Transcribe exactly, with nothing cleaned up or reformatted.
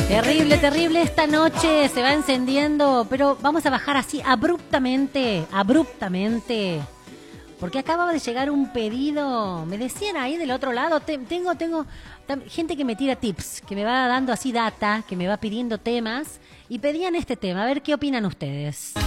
Terrible, terrible esta noche, se va encendiendo, pero vamos a bajar así abruptamente, abruptamente, porque acaba de llegar un pedido, me decían ahí del otro lado, te, tengo, tengo tam, gente que me tira tips, que me va dando así data, que me va pidiendo temas, y pedían este tema, a ver qué opinan ustedes.